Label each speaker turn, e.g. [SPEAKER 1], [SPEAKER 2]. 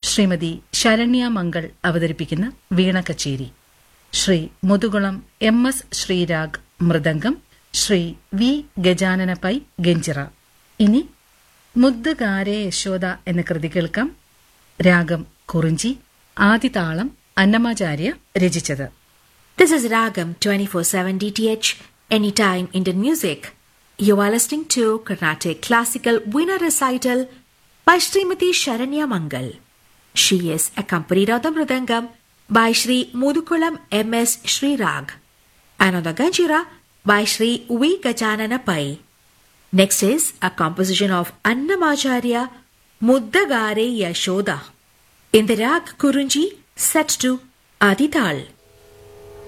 [SPEAKER 1] ശ്രീമതി ശരണ്യ മംഗൾ അവതരിപ്പിക്കുന്ന വീണ കച്ചേരി, Shri Muthukulam MS Sreerag mridangam, Shri V Gajanana pi ganjira. ഇനി മുദ്ദഗാരേ യശോദ എന്ന കൃതി കേൾക്കാം. രാഗം കുറിഞ്ചി, ആദിതാളം അന്നമാചാര്യ രചിച്ചത്.
[SPEAKER 2] This is Ragam 24/7 DTH, anytime Indian music. You are listening to Carnatic Classical Veena Recital by Srimati Sharanya Mangal. She is accompanied on the mridangam by Shri Mudukulam MS Srirag and on the ganjira by Shri V Gajanana Pai. Next is a composition of Annamacharya, Muddagare Yashoda, in the rag Kurunji set to Adital.